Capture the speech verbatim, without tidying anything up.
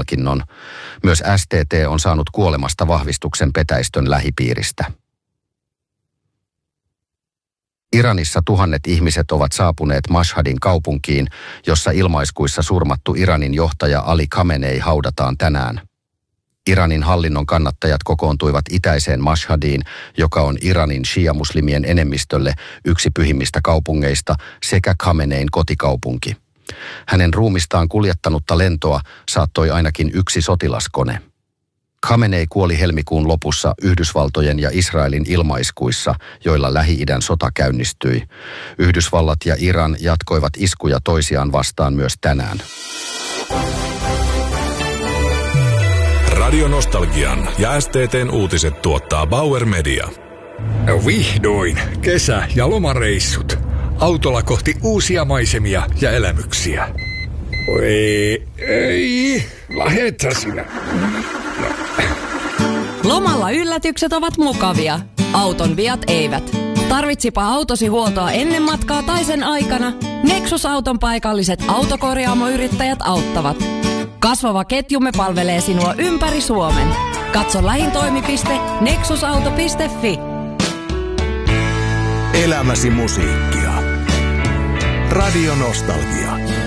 Nobel-palkinnon. Myös S T T on saanut kuolemasta vahvistuksen petäistön lähipiiristä. Iranissa tuhannet ihmiset ovat saapuneet Mashhadin kaupunkiin, jossa ilmaiskuissa surmattu Iranin johtaja Ali Khamenei haudataan tänään. Iranin hallinnon kannattajat kokoontuivat itäiseen Mashhadiin, joka on Iranin shia-muslimien enemmistölle yksi pyhimmistä kaupungeista sekä Khamenein kotikaupunki. Hänen ruumistaan kuljettanutta lentoa saattoi ainakin yksi sotilaskone. Khamenei kuoli helmikuun lopussa Yhdysvaltojen ja Israelin ilmaiskuissa, joilla Lähi-idän sota käynnistyi. Yhdysvallat ja Iran jatkoivat iskuja toisiaan vastaan myös tänään. Radio Nostalgian ja S T T:n uutiset tuottaa Bauer Media. Vihdoin kesä- ja lomareissut. Autolla kohti uusia maisemia ja elämyksiä. Oi, ei, lähetä sinä. No. Lomalla yllätykset ovat mukavia. Auton viat eivät. Tarvitsipa autosi huoltoa ennen matkaa tai sen aikana, Nexus-auton paikalliset autokorjaamoyrittäjät auttavat. Kasvava ketjumme palvelee sinua ympäri Suomen. Katso lähin toimipiste nexusauto piste fi. Elämäsi musiikkia. Radio Nostalgia.